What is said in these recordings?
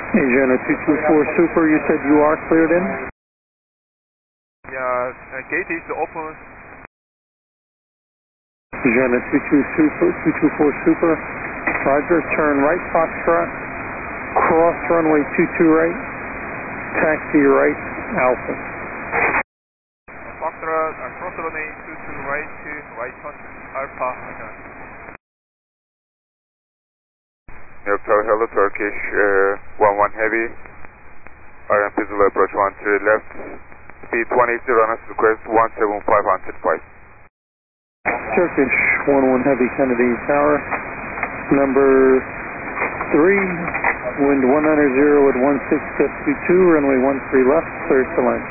Asiana 224 Super, you said you are cleared in? Yeah, gate is open. Asiana 224 Super, roger, turn right Foxtrot, cross runway 22 right, taxi right, Alpha. Foxtrot, cross runway 22 right to right touch, Alpha. Tower, hello Turkish, 11 heavy, RMP Zulu approach 13 left, speed 180, runners request 175 Turkish 11 heavy, Kennedy Tower, number 3, wind 190 at 16.22, runway 13 left, cleared to land.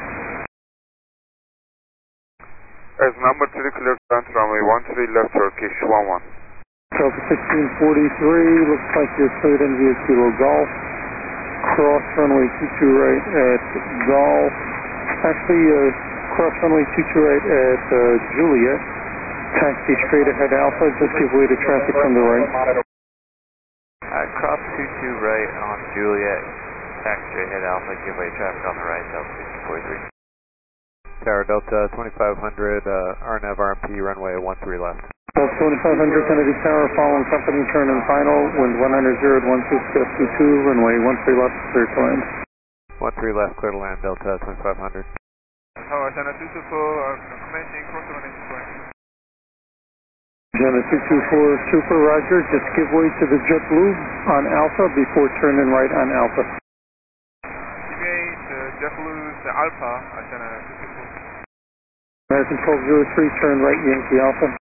As number 3 cleared to land, runway 13 left, Turkish 11. Delta 1643, looks like you're cleared in via Kilo Golf. Cross runway 22 right at Golf. Actually, cross runway 22 right at Juliet. Taxi straight ahead Alpha, just give way to traffic from the right. Cross 22 right on Juliet. Taxi straight ahead Alpha, give way to traffic on the right, Delta 1643. Tower Delta 2500, RNAV RMP, runway 13 left. Delta 2500 Kennedy Tower, following company turn and final, wind 190 at 16.22, runway 13 left, clear to land. 13 left, clear to land, Delta 2500. Tower Asiana 224, commencing cross runway 22. Asiana 224 Super, roger, just give way to the JetBlue on Alpha before turning right on Alpha. Give way to JetBlue's Alpha, Asiana 224. American 1203, turn right Yankee Alpha.